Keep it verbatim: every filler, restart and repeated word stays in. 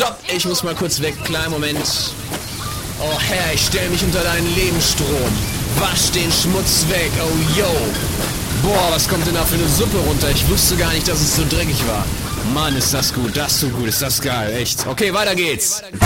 stopp! Ich muss mal kurz weg. Kleinen Moment. Oh Herr, ich stelle mich unter deinen Lebensstrom. Wasch den Schmutz weg. Oh yo. Boah, was kommt denn da für eine Suppe runter? Ich wusste gar nicht, dass es so dreckig war. Mann, ist das gut. Das ist so gut. Ist das geil. Echt. Okay, weiter geht's.